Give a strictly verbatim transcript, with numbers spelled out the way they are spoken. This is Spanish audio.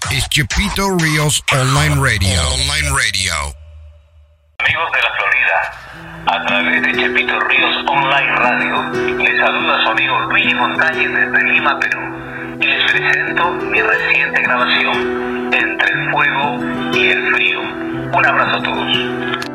es Chepito Ríos Online Radio. Online Radio. Amigos de la Florida, a través de Chepito Ríos Online Radio, les saluda su amigo Luis Montañez desde Lima, Perú, y les presento mi reciente grabación, Entre el fuego y el frío. Un abrazo a todos.